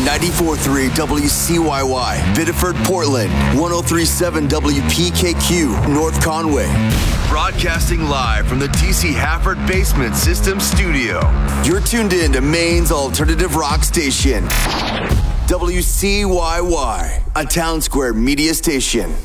94.3 WCYY, Biddeford, Portland. 103.7 WPKQ, North Conway. Broadcasting live from the TC Hafford Basement System Studio. You're tuned in to Maine's alternative rock station. WCYY, a Town Square media station.